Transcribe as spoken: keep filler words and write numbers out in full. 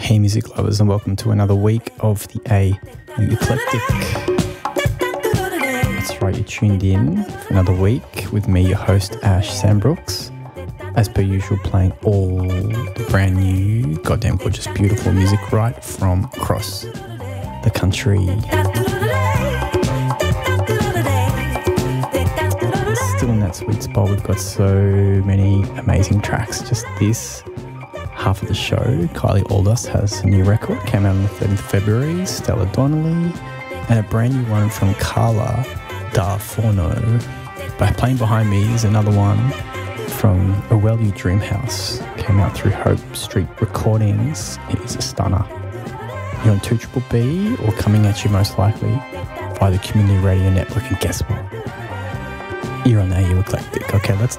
Hey music lovers, and welcome to another week of the A U Eclectic. That's right, you're tuned in for another week with me, your host Ash Sandbrooks. As per usual, playing all the brand new, goddamn gorgeous, beautiful music right from across the country. Still in that sweet spot, we've got so many amazing tracks. Just this half of the show, Kylie Aldous has a new record, came out on the thirteenth of February, Stella Donnelly, and a brand new one from Carla Da Forno. By playing behind me is another one from Orwellu Dreamhouse, came out through Hope Street Recordings. It is a stunner. You're on two Triple B, or coming at you most likely via the Community Radio Network, and guess what? You're on A U Eclectic. Okay, let's